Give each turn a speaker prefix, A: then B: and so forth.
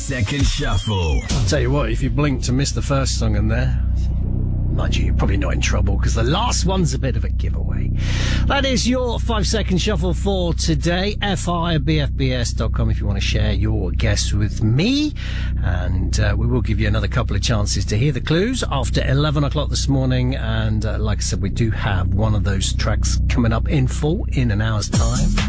A: Second Shuffle.
B: I'll tell you what, if you blink to miss the first song in there, mind you, you're probably not in trouble because the last one's a bit of a giveaway. That is your 5-second shuffle for today. fi@bfbs.com if you want to share your guess with me. And we will give you another couple of chances to hear the clues after 11 o'clock this morning. And like I said, we do have one of those tracks coming up in full in an hour's time.